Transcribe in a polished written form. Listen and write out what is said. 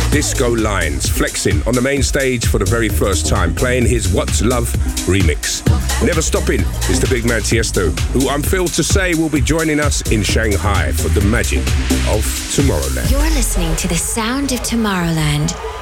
Disco Lines, flexing on the main stage for the very first time, playing his What's Love remix. Never stopping is the big man Tiesto, who I'm thrilled to say will be joining us in Shanghai for the magic of Tomorrowland. You're listening to the sound of Tomorrowland